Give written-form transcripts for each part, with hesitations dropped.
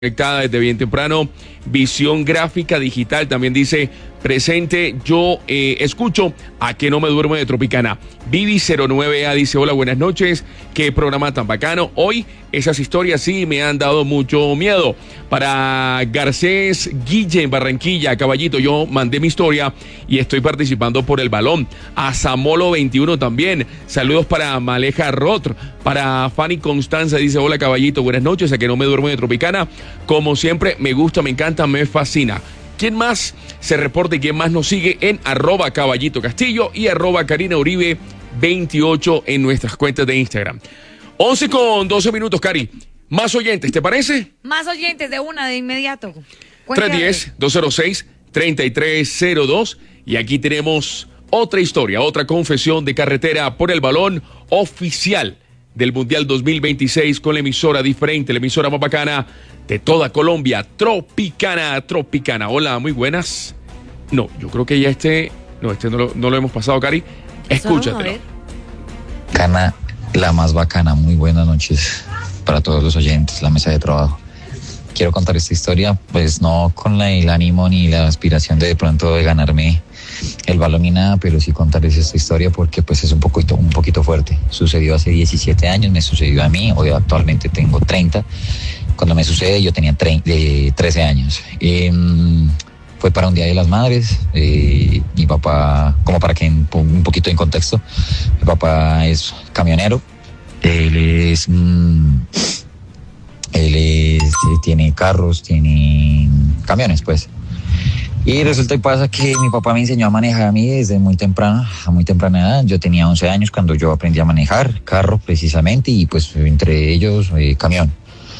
Conectada desde bien temprano. Visión Gráfica Digital también dice presente. Yo escucho a que no me duermo de Tropicana. Vivi09A dice hola, buenas noches. Qué programa tan bacano. Hoy esas historias sí me han dado mucho miedo. Para Garcés Guille en Barranquilla, Caballito, yo mandé mi historia y estoy participando por el balón. A Zamolo 21 también. Saludos para Maleja Rotr. Para Fanny Constanza dice hola, Caballito, buenas noches. A que no me duermo de Tropicana. Como siempre, me gusta, me encanta, me fascina. ¿Quién más se reporta y quién más nos sigue en @Caballito Castillo y @Karina Uribe 28 en nuestras cuentas de Instagram? 11:12, Cari. Más oyentes, ¿te parece? Más oyentes de inmediato. 310-206-3302. Y aquí tenemos otra historia, otra confesión de carretera por el balón oficial del Mundial 2026 con la emisora diferente, la emisora más bacana de toda Colombia, Tropicana. Hola, muy buenas. No, yo creo que ya no lo hemos pasado, Cari. Escúchatelo. Cana, la más bacana, muy buenas noches para todos los oyentes, la mesa de trabajo. Quiero contar esta historia, pues no con el ánimo ni la aspiración de pronto de ganarme el balón ni nada, pero sí contarles esta historia porque pues es un poquito fuerte. Sucedió hace 17 años, me sucedió a mí, hoy actualmente tengo 30. Cuando me sucede yo tenía 13 años. Fue para un Día de las Madres. Mi papá, como para que un poquito en contexto, mi papá es camionero. Tiene carros, tiene camiones, pues. Y resulta y pasa que mi papá me enseñó a manejar a mí desde a muy temprana edad. Yo tenía 11 años cuando yo aprendí a manejar carro precisamente y pues entre ellos camión.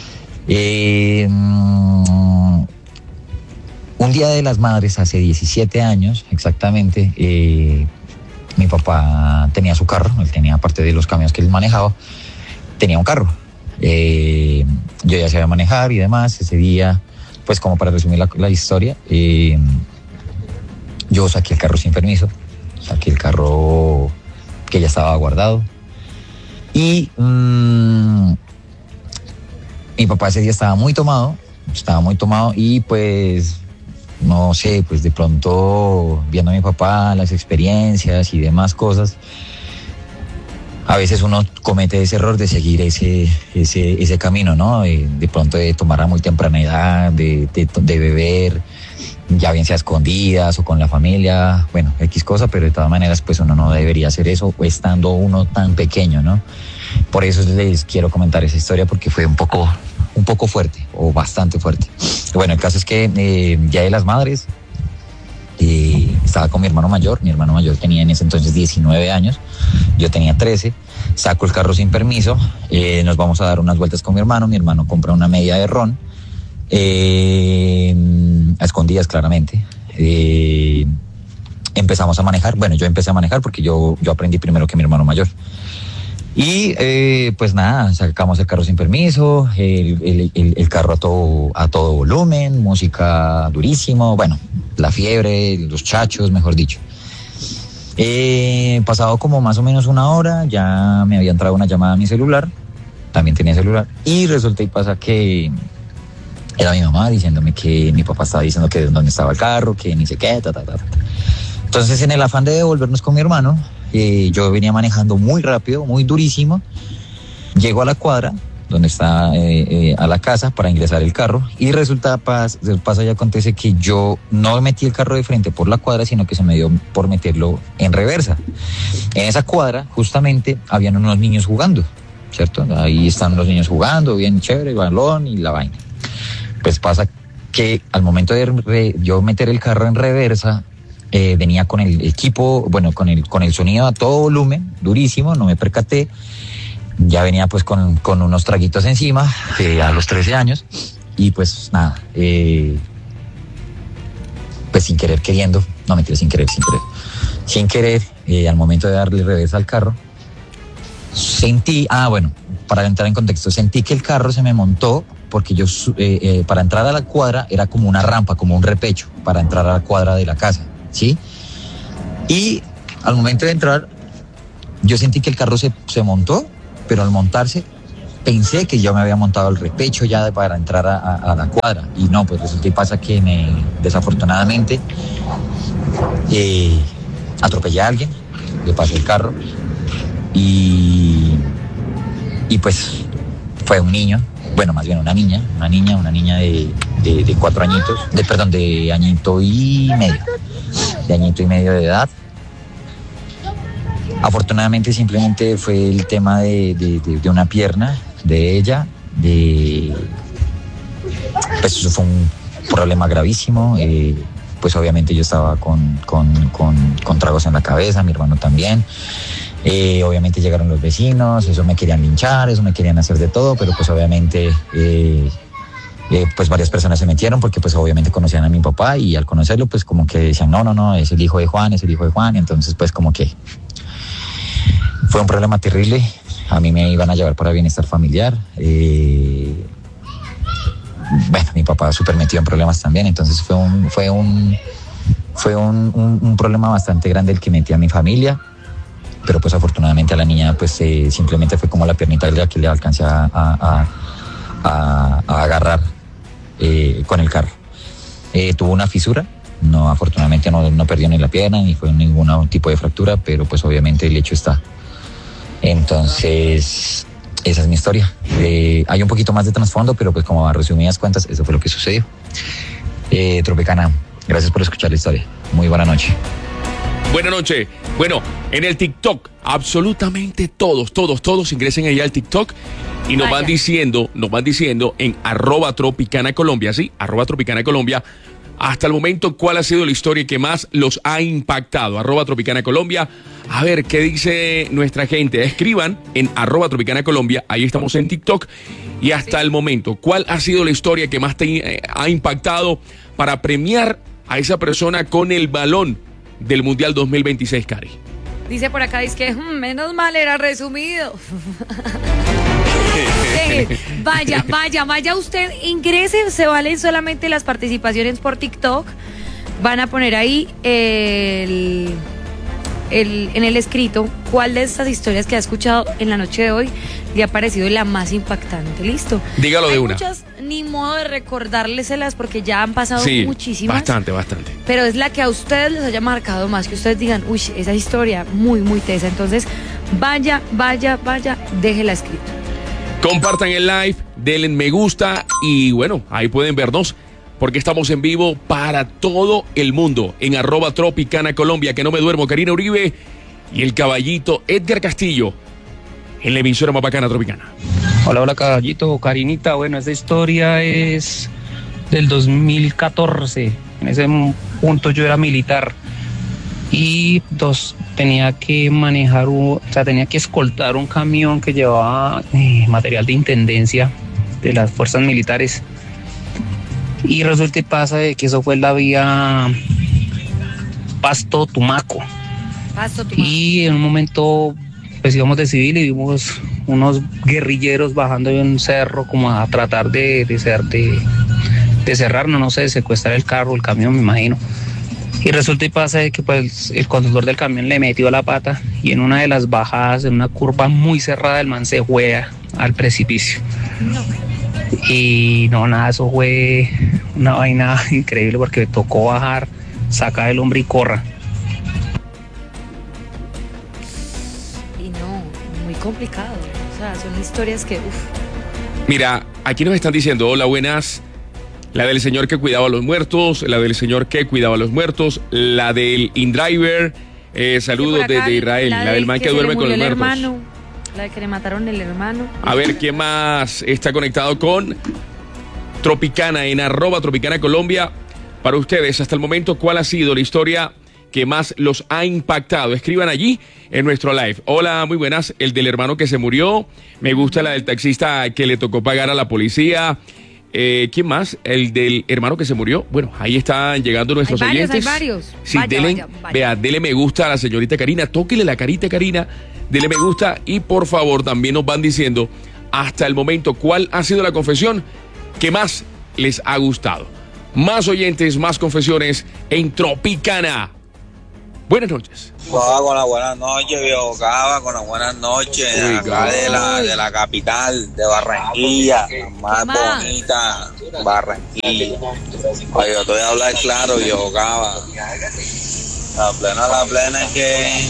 Un Día de las Madres hace 17 años exactamente, mi papá tenía su carro, él tenía, aparte de los camiones que él manejaba, tenía un carro. Yo ya sabía manejar y demás. Ese día, pues como para resumir la historia, yo saqué el carro sin permiso, saqué el carro que ya estaba guardado y mi papá ese día estaba muy tomado y pues no sé, pues de pronto viendo a mi papá, las experiencias y demás cosas, a veces uno comete ese error de seguir ese camino, ¿no? De pronto de tomar a muy temprana edad, de beber, ya bien sea escondidas o con la familia, bueno, X cosa, pero de todas maneras pues uno no debería hacer eso estando uno tan pequeño, ¿no? Por eso les quiero comentar esa historia porque fue un poco fuerte o bastante fuerte. Bueno, el caso es que Día de las Madres, estaba con mi hermano mayor tenía en ese entonces 19 años, yo tenía 13, saco el carro sin permiso, nos vamos a dar unas vueltas con mi hermano compra una media de ron, a escondidas claramente, empezamos a manejar, bueno, yo empecé a manejar porque yo aprendí primero que mi hermano mayor. Y pues nada, sacamos el carro sin permiso, el carro a todo volumen, música durísimo, bueno, la fiebre, los chachos, mejor dicho. Pasado como más o menos una hora, ya me había entrado una llamada a mi celular, también tenía celular, y resulta y pasa que era mi mamá diciéndome que mi papá estaba diciendo que dónde estaba el carro, que ni sé qué, Entonces, en el afán de devolvernos con mi hermano, yo venía manejando muy rápido, muy durísimo. Llego a la cuadra, donde está a la casa, para ingresar el carro. Y pasa y acontece que yo no metí el carro de frente por la cuadra, sino que se me dio por meterlo en reversa. En esa cuadra, justamente, habían unos niños jugando, ¿cierto? Ahí están los niños jugando, bien chévere, el balón y la vaina. Pues pasa que al momento de yo meter el carro en reversa, venía con el equipo, bueno, con el sonido a todo volumen, durísimo, no me percaté. Ya venía pues con unos traguitos encima, a los 13 años, y pues nada, pues sin querer queriendo, no mentira, sin querer, al momento de darle reversa al carro, para entrar en contexto, sentí que el carro se me montó, porque yo para entrar a la cuadra era como una rampa, como un repecho, para entrar a la cuadra de la casa, ¿sí? Y al momento de entrar, yo sentí que el carro se montó, pero al montarse pensé que yo me había montado el repecho ya para entrar a la cuadra. Y no, pues resulta y pasa que desafortunadamente, atropellé a alguien, le pasé el carro y pues fue un niño, bueno, más bien una niña de 4 añitos, de añito y medio de edad. Afortunadamente simplemente fue el tema de una pierna de ella, pues eso fue un problema gravísimo. Pues obviamente yo estaba con tragos en la cabeza, mi hermano también. Obviamente llegaron los vecinos, eso me querían linchar, eso me querían hacer de todo, pero pues obviamente pues varias personas se metieron porque pues obviamente conocían a mi papá y al conocerlo pues como que decían no, es el hijo de Juan, entonces pues como que fue un problema terrible. A mí me iban a llevar para bienestar familiar. Bueno, mi papá súper metido en problemas también, entonces fue un problema bastante grande el que metí a mi familia, pero pues afortunadamente a la niña pues simplemente fue como la piernita que le alcancé a agarrar con el carro. Tuvo una fisura, afortunadamente no perdió ni la pierna ni fue ningún tipo de fractura, pero pues obviamente el hecho está. Entonces, esa es mi historia. Hay un poquito más de trasfondo, pero pues como a resumidas cuentas, eso fue lo que sucedió. Tropicana, gracias por escuchar la historia. Muy buena noche. Buenas noches. Bueno, en el TikTok, absolutamente todos ingresen allá al TikTok y nos van diciendo en @tropicana_colombia, ¿sí? @tropicana_colombia. Hasta el momento, ¿cuál ha sido la historia que más los ha impactado? @tropicana_colombia. A ver, ¿qué dice nuestra gente? Escriban en @tropicana_colombia. Ahí estamos en TikTok. Y hasta el momento, ¿cuál ha sido la historia que más te ha impactado para premiar a esa persona con el balón del Mundial 2026, Cari? Dice por acá, dice que menos mal era resumido. Vaya usted, ingrese, se valen solamente las participaciones por TikTok. Van a poner ahí en el escrito cuál de estas historias que ha escuchado en la noche de hoy le ha parecido la más impactante. Listo. Dígalo de una. Muchas, ni modo de recordárselas porque ya han pasado muchísimas. Bastante. Pero es la que a ustedes les haya marcado más, que ustedes digan, uy, esa historia muy tesa. Entonces, vaya, déjela escrito. Compartan el live, denle me gusta y bueno, ahí pueden vernos porque estamos en vivo para todo el mundo en @tropicana_colombia. Que no me duermo, Karina Uribe y el caballito Edgar Castillo en la emisora más bacana Tropicana. Hola caballito, Karinita. Bueno, esta historia es del 2014. En ese punto yo era militar y tenía que tenía que escoltar un camión que llevaba material de intendencia de las fuerzas militares. Y resulta y pasa de que eso fue la vía Pasto-Tumaco. Y en un momento pues íbamos de civil y vimos unos guerrilleros bajando de un cerro como a tratar de cerrarnos, no sé, de secuestrar el carro, el camión, me imagino. Y resulta y pasa de que pues el conductor del camión le metió la pata y en una de las bajadas, en una curva muy cerrada, el man se juega al precipicio. Y eso fue una vaina increíble porque tocó bajar, sacar el hombre y corra. Y muy complicado. O sea, son historias que, Mira, aquí nos están diciendo, hola, buenas. La del señor que cuidaba a los muertos, la del señor que cuidaba a los muertos, la del InDriver, saludos desde Israel, la del man que duerme con los muertos. Hermano, la de que le mataron el hermano. A ver, ¿quién más está conectado con Tropicana en @tropicana_colombia? Para ustedes, hasta el momento, ¿cuál ha sido la historia que más los ha impactado? Escriban allí en nuestro live. Hola, muy buenas. El del hermano que se murió. Me gusta la del taxista que le tocó pagar a la policía. ¿Quién más? El del hermano que se murió. Bueno, ahí están llegando nuestros oyentes. Hay varios. Sí, vaya. Dele me gusta a la señorita Karina. Tóquele la carita, Karina. Dele me gusta y por favor también nos van diciendo hasta el momento cuál ha sido la confesión que más les ha gustado. Más oyentes, más confesiones en Tropicana. Buenas noches. Con las buenas noches, viejo Cava, con las buenas noches, acá de la capital, de Barranquilla, la más bonita, Barranquilla. Oye, yo te voy a hablar claro, viejo Cava. La plena es que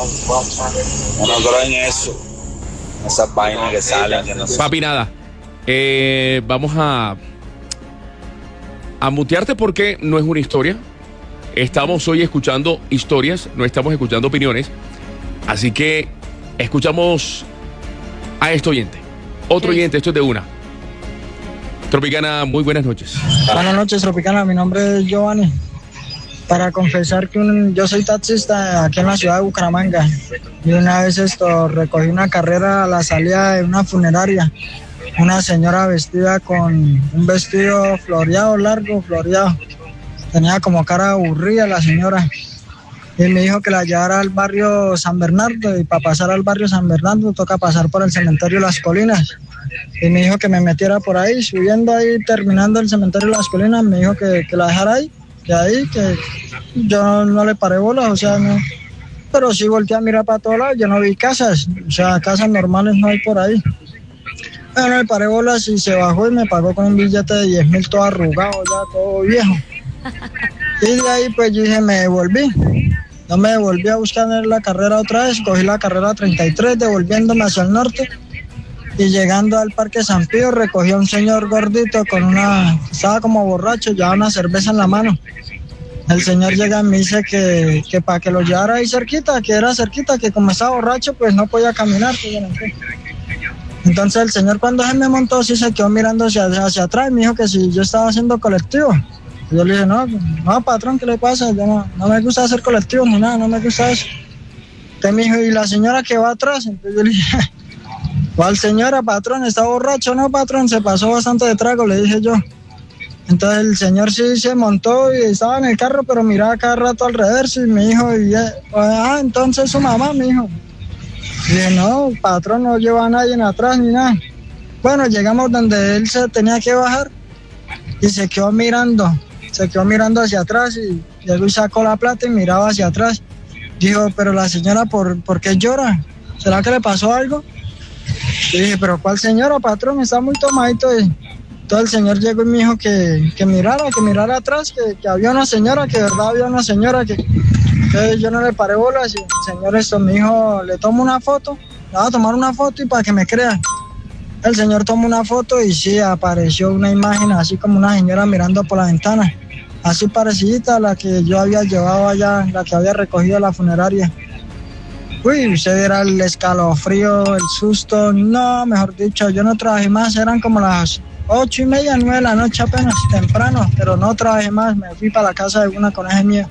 no creo en eso, esas vainas que salen. Que no sé. Papi, nada. Vamos a mutearte porque no es una historia. Estamos hoy escuchando historias, no estamos escuchando opiniones. Así que escuchamos a este oyente. Otro oyente, esto es de una. Tropicana, muy buenas noches. Buenas noches, Tropicana. Mi nombre es Giovanni. Para confesar que yo soy taxista aquí en la ciudad de Bucaramanga. Y una vez recogí una carrera a la salida de una funeraria. Una señora vestida con un vestido floreado, largo, floreado. Tenía como cara aburrida la señora. Y me dijo que la llevara al barrio San Bernardo. Y para pasar al barrio San Bernardo toca pasar por el cementerio Las Colinas. Y me dijo que me metiera por ahí, subiendo ahí, terminando el cementerio Las Colinas. Me dijo que la dejara ahí, que yo no le paré bolas, o sea, no. Pero sí volteé a mirar para todos lados, yo no vi casas, o sea, casas normales no hay por ahí. Bueno, le paré bolas y se bajó y me pagó con un billete de 10.000 todo arrugado, ya todo viejo. Y de ahí pues yo dije, me devolví. No me devolví a buscar la carrera otra vez, cogí la carrera 33, devolviéndome hacia el norte. Y llegando al Parque San Pío, recogí a un señor gordito estaba como borracho, llevaba una cerveza en la mano. El señor llega y me dice que para que lo llevara ahí cerquita, que era cerquita, que como estaba borracho, pues no podía caminar. Entonces el señor cuando se me montó, sí se quedó mirando hacia atrás y me dijo que si yo estaba haciendo colectivo. Yo le dije, no, patrón, ¿qué le pasa? Yo no me gusta hacer colectivo ni nada, no me gusta eso. Entonces me dijo, ¿y la señora que va atrás? Entonces yo le dije, ¿cuál señora, patrón? ¿Está borracho? No, patrón, se pasó bastante de trago, le dije yo. Entonces el señor sí se montó y estaba en el carro, pero miraba cada rato al reverso y me dijo, entonces su mamá, me dijo. Y dije, no, patrón, no lleva a nadie atrás ni nada. Bueno, llegamos donde él se tenía que bajar y se quedó mirando hacia atrás y llegó y sacó la plata y miraba hacia atrás. Dijo, pero la señora, ¿por qué llora? ¿Será que le pasó algo? Y dije, pero ¿cuál señora, patrón? Está muy tomadito. Y todo el señor llegó y me dijo que mirara atrás, que había una señora, que de verdad había una señora, que yo no le paré bolas. Y el señor me dijo, le tomo una foto, le voy a tomar una foto y para que me crean. El señor tomó una foto y sí, apareció una imagen así como una señora mirando por la ventana, así parecida a la que yo había llevado allá, la que había recogido a la funeraria. Uy, usted era el escalofrío, el susto, no, mejor dicho, yo no trabajé más, eran como las 8:30, 9 de la noche apenas, temprano, pero no trabajé más, me fui para la casa de una coneja mía.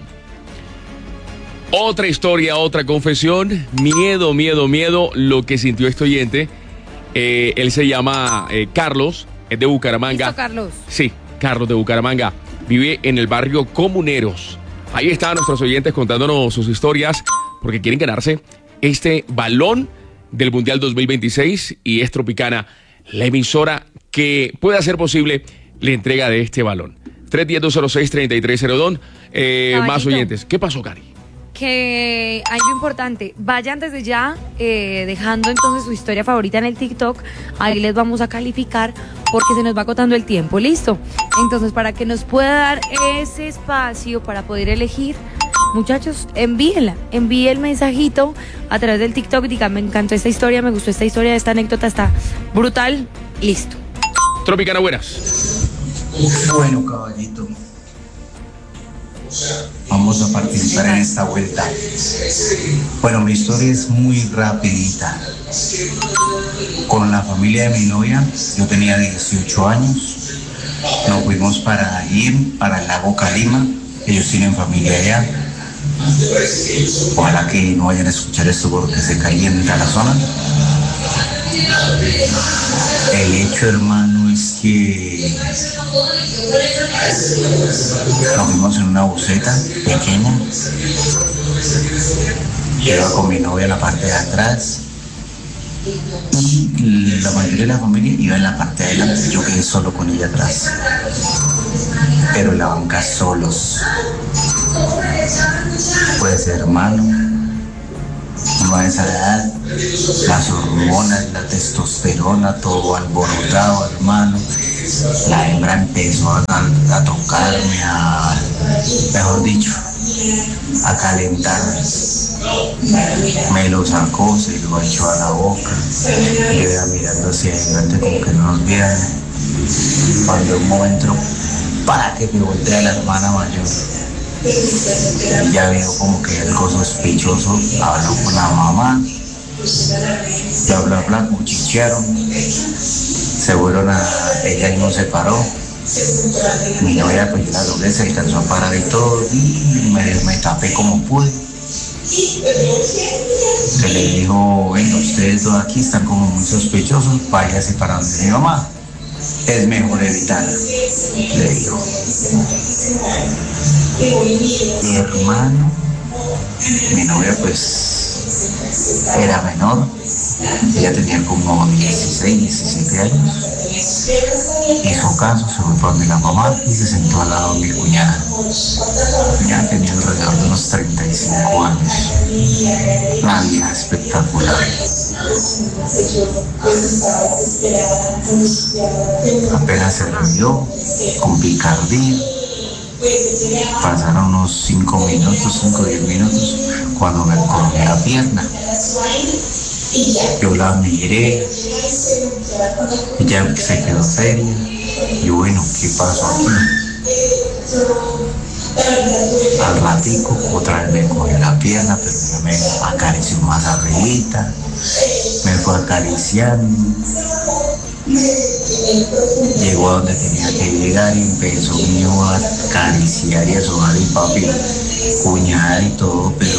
Otra historia, otra confesión, miedo, lo que sintió este oyente. Él se llama Carlos, es de Bucaramanga. ¿Listo, Carlos? Sí, Carlos de Bucaramanga, vive en el barrio Comuneros. Ahí están nuestros oyentes contándonos sus historias porque quieren ganarse este balón del Mundial 2026 y es Tropicana, la emisora que puede hacer posible la entrega de este balón. 310-206-3302. Más oyentes. ¿Qué pasó, Cari? Que hay algo importante, vayan desde ya dejando entonces su historia favorita en el TikTok, ahí les vamos a calificar porque se nos va agotando el tiempo, ¿listo? Entonces para que nos pueda dar ese espacio para poder elegir, muchachos, envíe el mensajito a través del TikTok, digan, me encantó esta historia, me gustó esta historia, esta anécdota está brutal, listo. Tropicana, buenas. Bueno, caballito, vamos a participar en esta vuelta. Bueno, mi historia es muy rapidita. Con la familia de mi novia, yo tenía 18 años, nos fuimos para ir para el lago Calima, ellos tienen familia allá. Ojalá que no vayan a escuchar esto porque se calienta la zona. El hecho, hermano, es que nos fuimos en una buseta pequeña. Yo iba con mi novia en la parte de atrás y la mayoría de la familia iba en la parte de adelante. Yo quedé solo con ella atrás, pero en la banca solos. Pues Pues hermano, no a esa edad, las hormonas, la testosterona, todo alborotado, hermano. La hembra empezó a tocarme, mejor dicho, a calentarme. Me lo sacó, se lo echó a la boca. Yo iba mirando hacia adelante como que no nos vieran. Cuando un momento, para que me voltea la hermana mayor. Ya veo como que algo sospechoso, habló con la mamá, bla, cuchichearon, se fueron ella y no se paró. Mi novia pues la logré, se alcanzó a parar y todo, y me tapé como pude. Se le dijo, venga, ustedes dos aquí están como muy sospechosos, váyase para donde mi mamá. Es mejor evitarla, le dijo. Mi hermano, mi novia pues era menor, ella tenía como 16, 17 años. Hizo caso, se fue para donde la mamá y se sentó al lado de mi cuñada. Ya tenía alrededor de unos 35 años. Una vida espectacular. Apenas se reunió con picardía. Pasaron unos 5 o 10 minutos, cuando me corté la pierna. Yo la miré, ella se quedó seria. Y bueno, ¿qué pasó aquí? Al ratico otra vez me cogió la pierna, pero ya me acarició más arribita, me fue acariciando. Llegó a donde tenía que llegar y empezó a acariciar y a sobar y papi, cuñada y todo, pero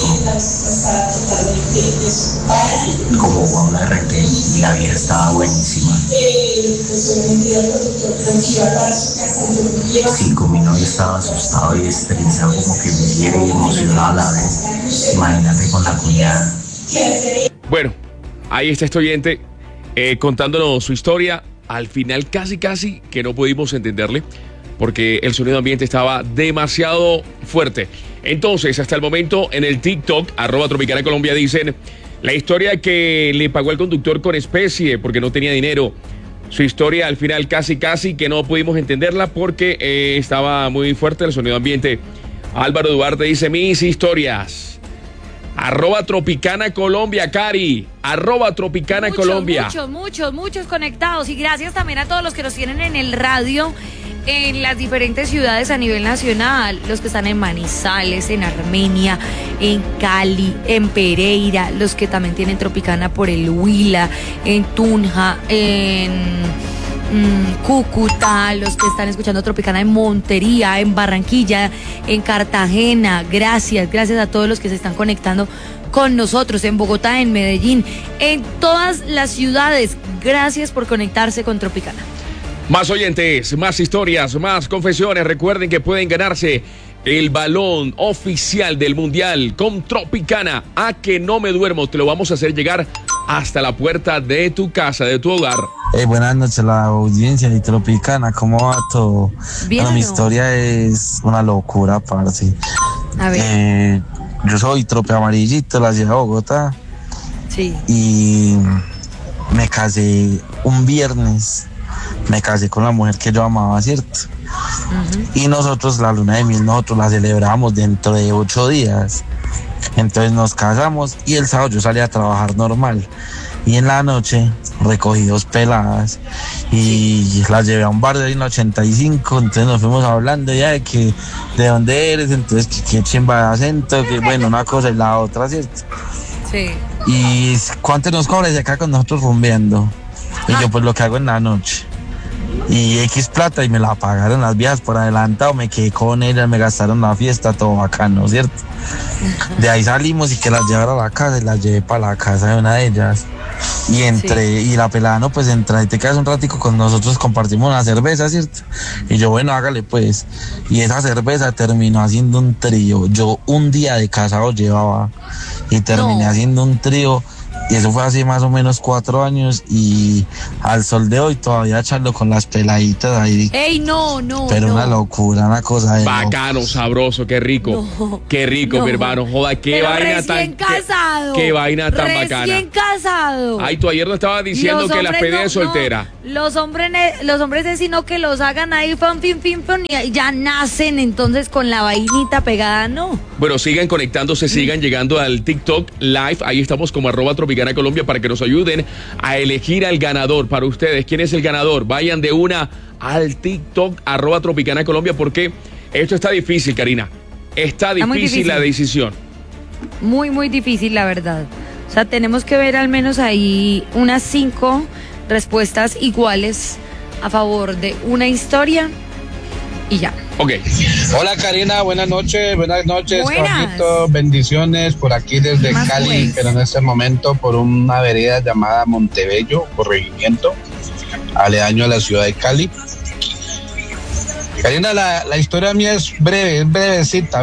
como Juan la reté y la vida estaba buenísima. Sí, con mi novia estaba asustado y estresado, como que me quiere y emocionado a la vez. Imagínate con la cuñada. Bueno, ahí está este oyente contándonos su historia. Al final casi que no pudimos entenderle porque el sonido ambiente estaba demasiado fuerte. Entonces, hasta el momento en el TikTok, @Tropicana Colombia, dicen la historia que le pagó el conductor con especie porque no tenía dinero. Su historia al final casi que no pudimos entenderla porque estaba muy fuerte el sonido ambiente. Álvaro Duarte dice mis historias. @Tropicana Colombia, Cari. @Tropicana Colombia. Muchos conectados. Y gracias también a todos los que nos tienen en el radio en las diferentes ciudades a nivel nacional. Los que están en Manizales, en Armenia, en Cali, en Pereira. Los que también tienen Tropicana por el Huila, en Tunja, en Cúcuta, los que están escuchando Tropicana en Montería, en Barranquilla, en Cartagena. Gracias a todos los que se están conectando con nosotros en Bogotá, en Medellín, en todas las ciudades. Gracias por conectarse con Tropicana. Más oyentes, más historias, más confesiones. Recuerden que pueden ganarse el balón oficial del Mundial con Tropicana. A que no me duermo, te lo vamos a hacer llegar hasta la puerta de tu casa, de tu hogar. Buenas noches, la audiencia de Tropicana, ¿cómo va todo? Bien, bueno, mi historia es una locura, parce. A ver. Yo soy Trope Amarillito, la ciudad de Bogotá. Sí. Y me casé un viernes. Me casé con la mujer que yo amaba, ¿cierto? Uh-huh. Y nosotros la luna de miel, nosotros la celebramos dentro de 8 días. Entonces nos casamos y el sábado yo salí a trabajar normal. Y en la noche recogí 2 peladas y las llevé a un bar de ahí en 85. Entonces nos fuimos hablando ya de que de dónde eres, entonces que chimba de acento, que bueno, una cosa y la otra, ¿cierto? Sí. Y cuánto nos cobra y acá con nosotros rumbeando. Y yo pues lo que hago en la noche. Y X plata y me la pagaron las viejas por adelantado, me quedé con ellas, me gastaron la fiesta, todo bacano, ¿cierto? De ahí salimos y que las llevara a la casa y las llevé para la casa de una de ellas. Y entré, sí. Y la pelada, no, pues entra y te quedas un ratico con nosotros, compartimos una cerveza, ¿cierto? Y yo, bueno, hágale pues. Y esa cerveza terminó haciendo un trío. Yo un día de casado llevaba y terminé haciendo un trío Y eso fue hace más o menos 4 años y al sol de hoy todavía charlo con las peladitas ahí. ¡Ey, no! Pero una locura, una cosa de bacano, sabroso, qué rico. No, qué rico, mi hermano. Joda, qué pero vaina recién casado. Qué vaina tan bacana. Recién casado. Ay, tú ayer no estabas diciendo que la pedida de soltera. Los hombres es sino que los hagan ahí, pim, y ya nacen entonces con la vainita pegada, ¿no? Bueno, sigan conectándose, sigan llegando al TikTok Live. Ahí estamos como @Tropicana Colombia para que nos ayuden a elegir al ganador para ustedes. ¿Quién es el ganador? Vayan de una al TikTok @Tropicana Colombia porque esto está difícil, Karina. Está difícil la decisión. Muy, muy difícil, la verdad. O sea, tenemos que ver al menos ahí unas 5 respuestas iguales a favor de una historia y ya. Ok. Hola Karina, buenas noches. Buenas. Juanito, bendiciones por aquí desde Cali, pues. pero en este momento por una vereda llamada Montebello, corregimiento, aledaño a la ciudad de Cali. Karina, la historia mía es brevecita,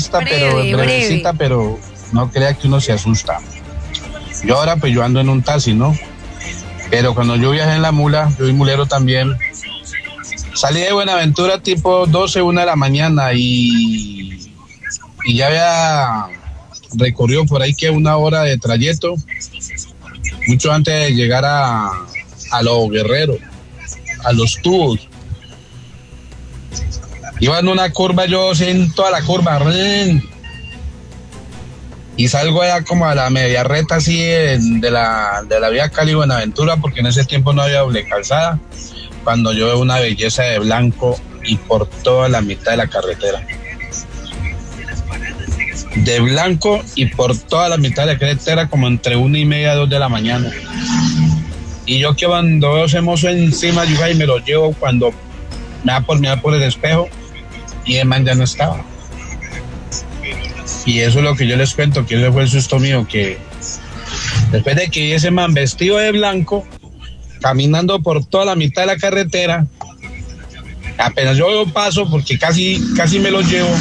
pero no crea que uno se asusta. Yo ahora pues yo ando en un taxi, ¿no? Pero cuando yo viajé en la mula, yo soy mulero también, salí de Buenaventura tipo 12, 1 de la mañana y ya había recorrido por ahí que 1 hora de trayecto, mucho antes de llegar a Los Guerreros, a Los Tubos. Iba en una curva, yo siento a la curva, y salgo allá como a la media reta así de la vía Cali-Buenaventura, porque en ese tiempo no había doble calzada, cuando yo veo una belleza de blanco y por toda la mitad de la carretera. De blanco y por toda la mitad de la carretera, como entre 1:30 y 2 de la mañana. Y yo que cuando veo ese mozo encima, yo ahí me lo llevo cuando me da por mirar por el espejo y el man ya no estaba. Y eso es lo que yo les cuento, que ese fue el susto mío, que después de que vi ese man vestido de blanco, caminando por toda la mitad de la carretera, apenas yo veo paso, porque casi me lo llevo,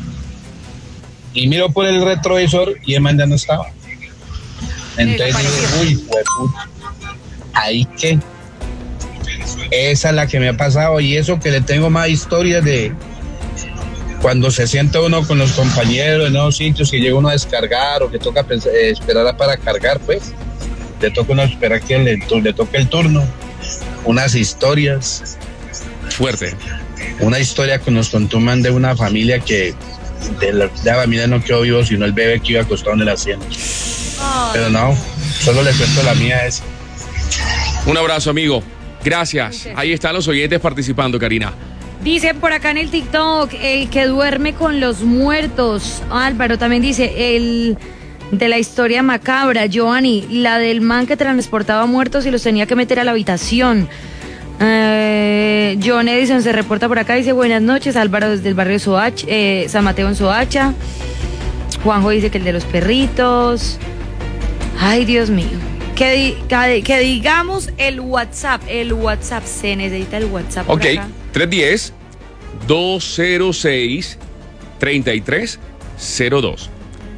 y miro por el retrovisor y el man ya no estaba. Entonces digo, uy, puta, ahí que esa es la que me ha pasado, y eso que le tengo más historias de cuando se siente uno con los compañeros en esos sitios que llega uno a descargar o que toca esperar para cargar, pues le toca uno esperar que le toque el turno. Unas historias fuerte. Una historia que nos contó un man de una familia que de la familia no quedó vivo, sino el bebé que iba acostado en el asiento. Pero no, solo le cuento la mía esa. Un abrazo, amigo. Gracias. Ahí están los oyentes participando, Karina. Dicen por acá en el TikTok, el que duerme con los muertos. Álvaro también dice, el de la historia macabra, Giovanni, la del man que transportaba muertos y los tenía que meter a la habitación. John Edison se reporta por acá, dice, buenas noches, Álvaro desde el barrio Soacha, San Mateo en Soacha. Juanjo dice que el de los perritos. Ay, Dios mío. Que digamos el WhatsApp, se necesita el WhatsApp. Ok, 310-206-3302.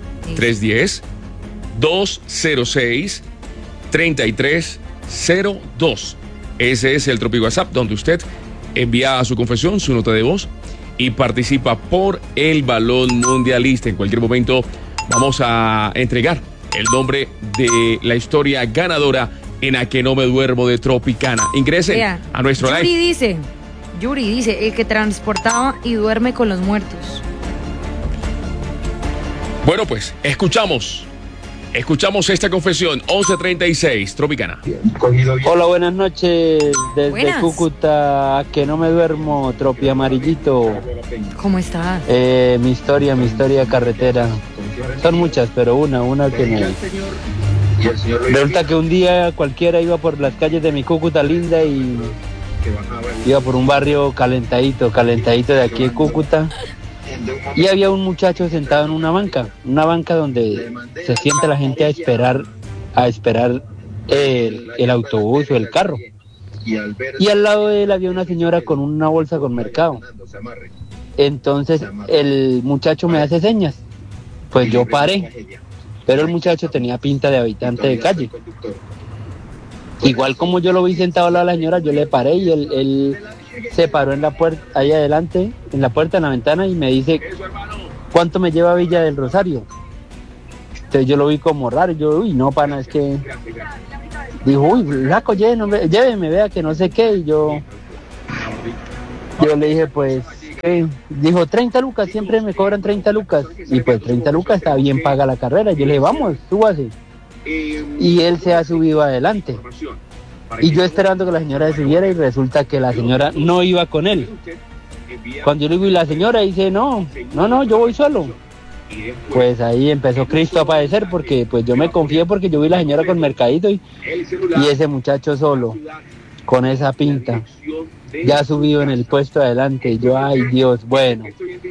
310-206-3302. Ese es el Tropic WhatsApp donde usted envía su confesión, su nota de voz y participa por el balón mundialista. En cualquier momento vamos a entregar el nombre de la historia ganadora en A Que No Me Duermo de Tropicana. Ingresen a nuestro live. Yuri dice, el que transportaba y duerme con los muertos. Bueno, pues, escuchamos esta confesión. 11:36, Tropicana. Hola, buenas noches. Desde Cúcuta, A Que No Me Duermo, Tropi Amarillito. ¿Cómo estás? Mi historia carretera. Son muchas, pero una que me... Resulta que un día cualquiera iba por las calles de mi Cúcuta linda y iba por un barrio calentadito de aquí de Cúcuta, y había un muchacho sentado en una banca donde se sienta la gente a esperar el autobús o el carro, y al lado de él había una señora con una bolsa con mercado. Entonces el muchacho me hace señas, pues yo paré, pero el muchacho tenía pinta de habitante de calle. Igual como yo lo vi sentado al lado de la señora, yo le paré y él se paró en la puerta, ahí adelante, en la puerta, en la ventana, y me dice, ¿cuánto me lleva a Villa del Rosario? Entonces yo lo vi como raro, yo, uy, no, pana, es que... Dijo, uy, flaco, lléveme, vea que no sé qué, y yo le dije, pues, ¿qué? Dijo, 30 lucas, siempre me cobran 30 lucas, y pues 30 lucas está bien paga la carrera. Yo le dije, vamos, súbase. Y él se ha subido adelante. Y yo esperando que la señora se subiera, y resulta que la señora no iba con él. Cuando yo le digo, y la señora dice, no, yo voy solo. Pues ahí empezó Cristo a padecer, porque pues yo me confié, porque yo vi la señora con mercadito y ese muchacho solo, con esa pinta, ya subido en el puesto de adelante. Y yo, ay Dios, bueno.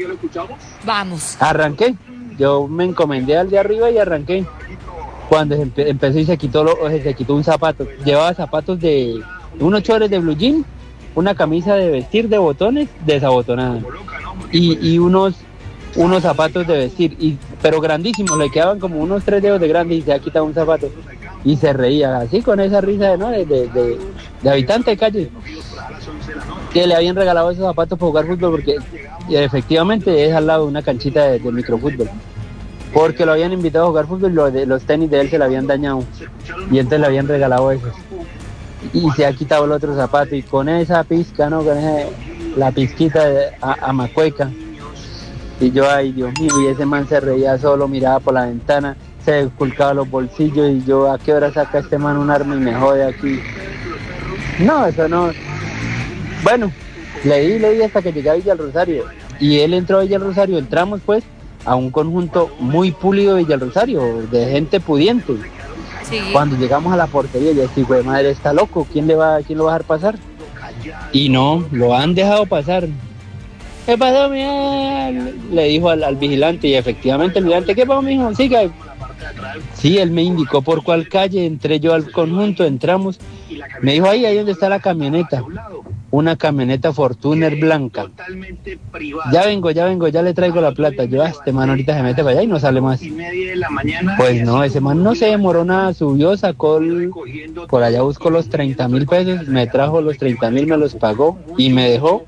Vamos. Arranqué, yo me encomendé al de arriba y arranqué. Cuando empezó y se quitó un zapato, llevaba zapatos de unos chores de blue jean, una camisa de vestir de botones desabotonada y unos zapatos de vestir, pero grandísimos, le quedaban como unos 3 dedos de grande, y se ha quitado un zapato y se reía así con esa risa de habitante de calle, que le habían regalado esos zapatos para jugar fútbol, porque efectivamente es al lado de una canchita de microfútbol, porque lo habían invitado a jugar fútbol y los tenis de él se le habían dañado y entonces le habían regalado esos, y se ha quitado el otro zapato, y con esa pizca, ¿no? Con la pizquita a macueca. Y yo, ay Dios mío, y ese man se reía solo, miraba por la ventana, se ocultaba los bolsillos, y yo, ¿a qué hora saca este man un arma y me jode aquí? No, eso no. Bueno, leí hasta que llegué a Villa del Rosario, y él entró a Villa del Rosario, entramos pues a un conjunto muy pulido de Villa del Rosario, de gente pudiente. Sí. Cuando llegamos a la portería, yo estoy, güey, madre, está loco, ¿quién lo va a dejar pasar? Y no, lo han dejado pasar. ¿Qué pasó, mira? Le dijo al vigilante, y efectivamente el vigilante, ¿qué pasó, mijo? Siga. Sí, él me indicó por cuál calle, entré yo al conjunto, entramos, me dijo, ahí donde está la camioneta, una camioneta Fortuner blanca. Ya vengo, ya le traigo la plata. Yo, este man ahorita se mete para allá y no sale más. Pues no, ese man no se demoró nada, subió, sacó, por allá buscó los 30,000 pesos, me trajo los 30,000, me los pagó y me dejó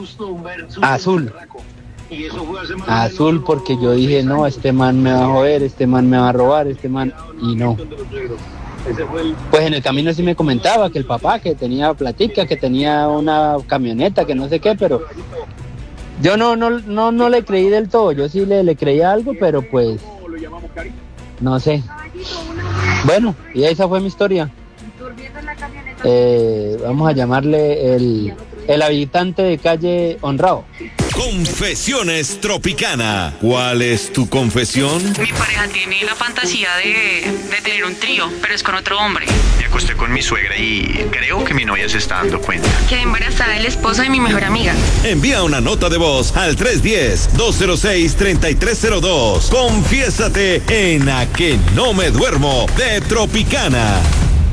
azul, porque yo dije, no, este man me va a joder, este man me va a robar, y no. Pues en el camino sí me comentaba que el papá, que tenía platica, que tenía una camioneta, que no sé qué, pero yo no le creí del todo. Yo sí le creía algo, pero pues no sé. Bueno, y esa fue mi historia. Vamos a llamarle el habitante de calle honrado. Confesiones Tropicana. ¿Cuál es tu confesión? Mi pareja tiene la fantasía de tener un trío, pero es con otro hombre. Me acosté con mi suegra y creo que mi novia se está dando cuenta. Quedé embarazada del esposo de mi mejor amiga. Envía una nota de voz al 310-206-3302. Confiésate en A Que No Me Duermo de Tropicana.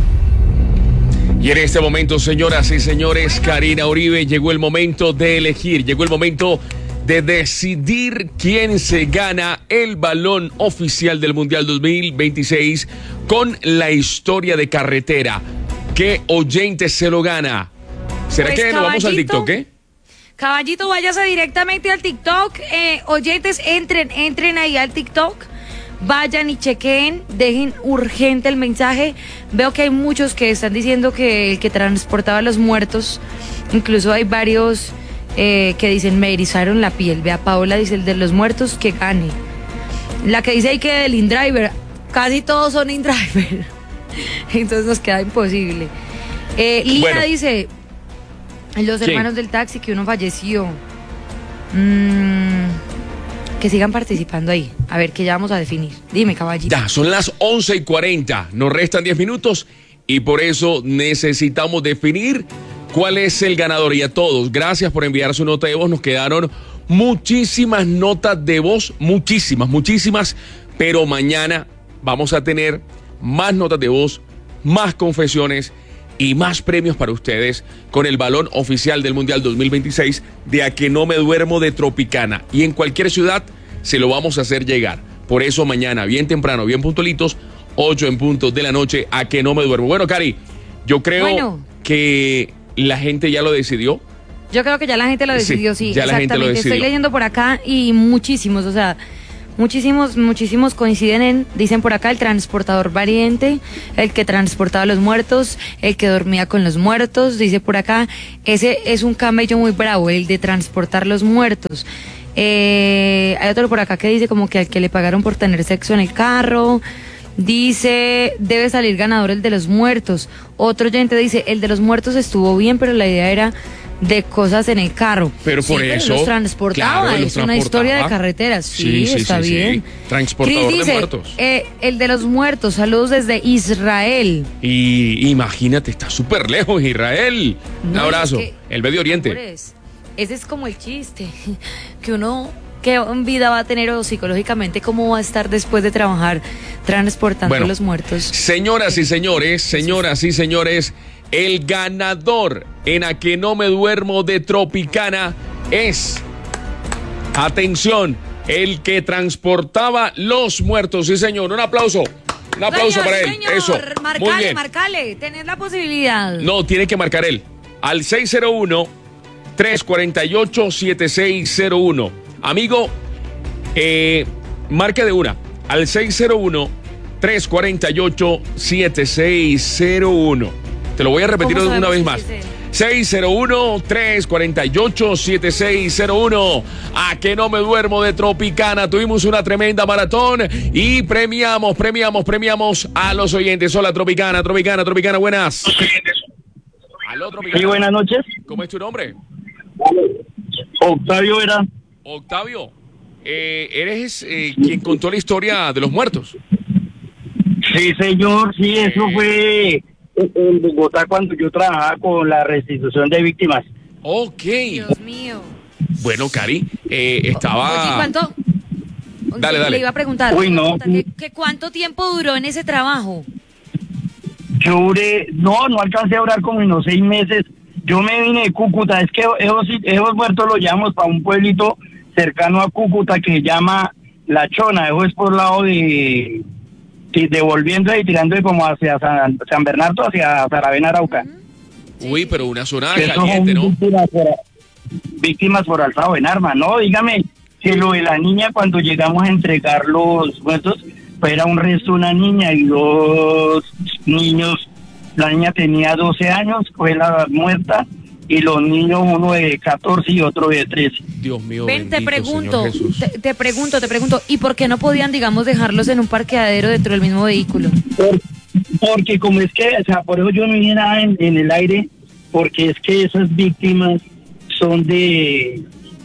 Y en este momento, señoras y señores, Karina Uribe, llegó el momento de elegir, llegó el momento de decidir quién se gana el balón oficial del Mundial 2026 con la historia de carretera. ¿Qué oyente se lo gana? ¿Será pues que nos vamos al TikTok, Caballito, váyase directamente al TikTok. Oyentes, entren ahí al TikTok. Vayan y chequeen, dejen urgente el mensaje. Veo que hay muchos que están diciendo que el que transportaba a los muertos, incluso hay varios que dicen, me erizaron la piel. Vea, Paola dice, el de los muertos, que gane. La que dice ahí que del InDriver, casi todos son InDriver. Entonces nos queda imposible. Lina dice, los hermanos del taxi, que uno falleció. Que sigan participando ahí. A ver, que ya vamos a definir. Dime, caballito. Ya, son las 11:40. Nos restan 10 minutos y por eso necesitamos definir cuál es el ganador. Y a todos, gracias por enviar su nota de voz. Nos quedaron muchísimas notas de voz, muchísimas. Pero mañana vamos a tener más notas de voz, más confesiones y más premios para ustedes con el balón oficial del Mundial 2026 de A Que No Me Duermo de Tropicana. Y en cualquier ciudad se lo vamos a hacer llegar. Por eso mañana, bien temprano, bien puntualitos, 8 en punto de la noche, a que no me duermo. Bueno, Cari, yo creo que la gente ya lo decidió. Yo creo que ya la gente lo decidió, sí, ya la gente lo decidió. Estoy leyendo por acá y muchísimos, o sea, muchísimos coinciden dicen por acá, el transportador valiente, el que transportaba a los muertos, el que dormía con los muertos, dice por acá, ese es un camello muy bravo, el de transportar los muertos. Hay otro por acá que dice como que al que le pagaron por tener sexo en el carro. Dice, debe salir ganador el de los muertos. Otro oyente dice, el de los muertos estuvo bien, pero la idea era de cosas en el carro. Pero por eso los transportaba, claro, es una historia de carreteras. Sí, está bien. Transportador Chris dice, de muertos. El de los muertos, saludos desde Israel. Y imagínate, está súper lejos Israel. Un abrazo, el Medio Oriente. Ese es como el chiste, que uno, qué vida va a tener o psicológicamente cómo va a estar después de trabajar transportando los muertos. Señoras y señores, el ganador en A Que No Me Duermo de Tropicana es, atención, el que transportaba los muertos. Sí, señor, un aplauso. Un aplauso para él. Señor, eso. Muy bien. Marcale, tenés la posibilidad. No, tiene que marcar él. Al 601-348-7601. Amigo, marque de una. Al 601-348-7601. Te lo voy a repetir una vez más. 601-348-7601. A Que No Me Duermo de Tropicana. Tuvimos una tremenda maratón y premiamos a los oyentes. Hola, Tropicana, buenas. Aló, Tropicana. Sí, buenas noches. ¿Cómo es tu nombre? Octavio era. Octavio, ¿eres quien contó la historia de los muertos? Sí, señor, sí, eso fue en Bogotá cuando yo trabajaba con la restitución de víctimas. Ok. Dios mío. Bueno, Cari, estaba... Oye, ¿cuánto? Dale. Le iba a preguntar. Uy, no. ¿Que cuánto tiempo duró en ese trabajo? Yo duré, no alcancé a durar como unos 6 meses. Yo me vine de Cúcuta, es que esos muertos los llevamos para un pueblito cercano a Cúcuta que se llama La Chona. Eso es por el lado de volviendo y tirando como hacia San Bernardo, hacia Saravena, Arauca. Uy, pero una zona caliente, ¿no? Víctimas por alzado en armas, ¿no? Dígame, que lo de la niña cuando llegamos a entregar los muertos, pues era un resto de una niña y 2 niños. La niña tenía 12 años, fue la muerta, y los niños, uno de 14 y otro de 13. Dios mío, ven, bendito, te pregunto, ¿y por qué no podían, digamos, dejarlos en un parqueadero dentro del mismo vehículo? Porque como es que, o sea, por eso yo no dije nada en el aire, porque es que esas víctimas son de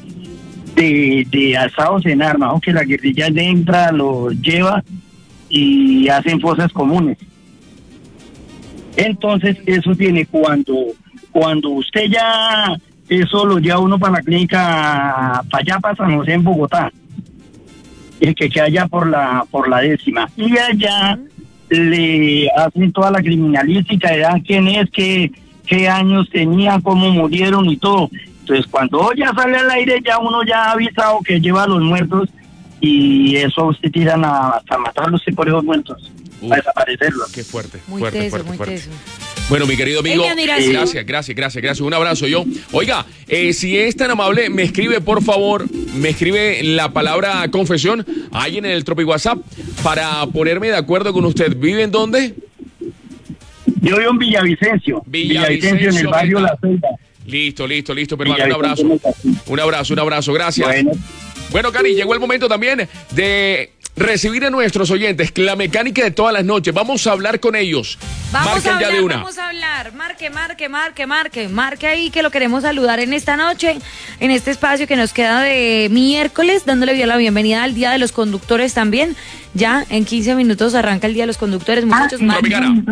alzados en armas, ¿no? Que la guerrilla entra, los lleva y hacen fosas comunes. Entonces, eso tiene cuando usted ya, eso lo lleva uno para la clínica, para allá, para San José en Bogotá, el que queda allá por la 10ª, y allá le hacen toda la criminalística, le dan quién es, qué años tenía, cómo murieron y todo. Entonces, cuando ya sale al aire, ya uno ya ha avisado que lleva a los muertos, y eso se tiran hasta matarlos por esos muertos. A desaparecerlos. Qué fuerte, muy teso. Bueno, mi querido amigo, gracias. Un abrazo yo. Oiga, si es tan amable, me escribe, por favor, la palabra confesión ahí en el Tropi WhatsApp para ponerme de acuerdo con usted. ¿Vive en dónde? Yo vivo en Villavicencio. Villavicencio, en el barrio La Selva. Listo, pero un abrazo, gracias. Bueno, Cari, llegó el momento también de recibir a nuestros oyentes, la mecánica de todas las noches. Vamos a hablar con ellos. Vamos a hablar. Marque ahí que lo queremos saludar en esta noche, en este espacio que nos queda de miércoles, dándole la bienvenida al Día de los Conductores también. Ya en 15 minutos arranca el Día de los Conductores, muchachos. Tropicana.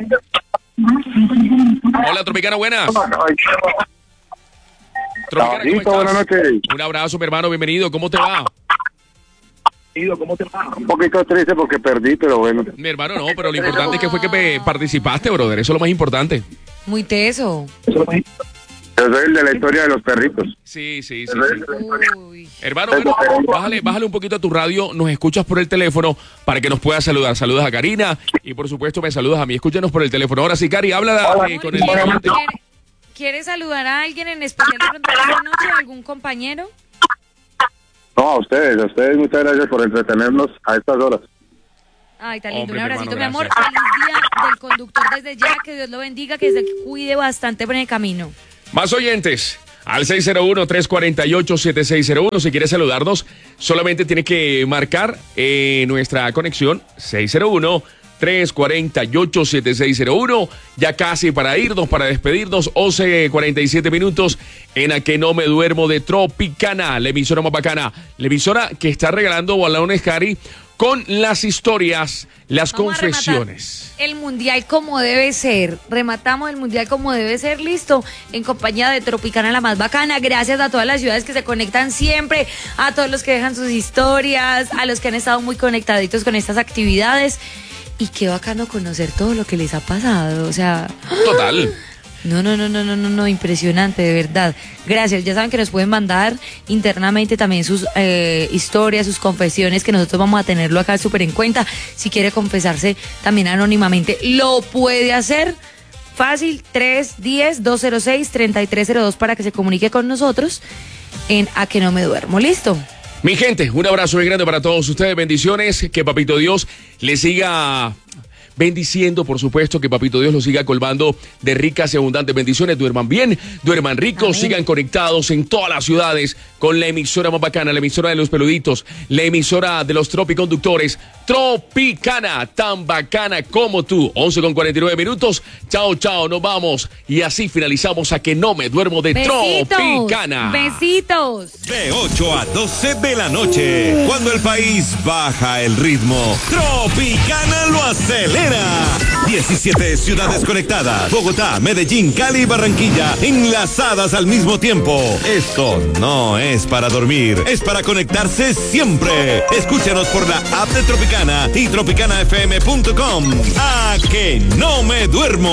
Hola, Tropicana, buenas. Tropicana, ¿cómo estás? Buenas noches. Un abrazo, mi hermano, bienvenido. ¿Cómo te va? ¿Cómo te va? Un poquito triste porque perdí, pero bueno. Mi hermano, no, pero lo importante es que fue que participaste, brother. Eso es lo más importante. Muy teso. Yo soy el de la historia de los perritos. Sí. Hermano, bájale un poquito a tu radio, nos escuchas por el teléfono para que nos puedas saludar. Saludas a Karina y por supuesto me saludas a mí. Escúchanos por el teléfono. Ahora sí, Cari, habla con el... ¿Quieres saludar a alguien en especial durante esta noche? ¿Algún compañero? No, a ustedes muchas gracias por entretenernos a estas horas. Ay, tan lindo, Hombre, un abracito, hermano, mi amor. gracias. Feliz día del conductor desde ya, que Dios lo bendiga, que se cuide bastante por el camino. Más oyentes, al 601-348-7601. Si quieres saludarnos, solamente tienes que marcar nuestra conexión 601-348-7601. Ya casi para irnos, para despedirnos, 11:47 minutos en A Que No Me Duermo de Tropicana, la emisora más bacana, la emisora que está regalando balones, Cari, con las historias, las confesiones. El mundial como debe ser. Rematamos el mundial como debe ser. Listo. En compañía de Tropicana, la más bacana. Gracias a todas las ciudades que se conectan siempre. A todos los que dejan sus historias. A los que han estado muy conectaditos con estas actividades. Y qué bacano conocer todo lo que les ha pasado. O sea. Total. No, impresionante, de verdad. Gracias, ya saben que nos pueden mandar internamente también sus historias, sus confesiones, que nosotros vamos a tenerlo acá súper en cuenta. Si quiere confesarse también anónimamente, lo puede hacer. Fácil, 310-206-3302 para que se comunique con nosotros en A Que No Me Duermo. ¿Listo? Mi gente, un abrazo muy grande para todos ustedes. Bendiciones, que Papito Dios les siga bendiciendo, por supuesto, que Papito Dios los siga colmando de ricas y abundantes bendiciones. Duerman bien, duerman ricos, sigan conectados en todas las ciudades con la emisora más bacana, la emisora de los peluditos, la emisora de los tropiconductores, Tropicana, tan bacana como tú. 11:49 minutos. Chao, nos vamos. Y así finalizamos A Que No Me Duermo de Tropicana. Besitos. De 8 a 12 de la noche, cuando el país baja el ritmo, Tropicana lo acelera. 17 ciudades conectadas: Bogotá, Medellín, Cali y Barranquilla, enlazadas al mismo tiempo. Esto no es para dormir, es para conectarse siempre. Escúchanos por la app de Tropicana y tropicanafm.com. A Que No Me Duermo.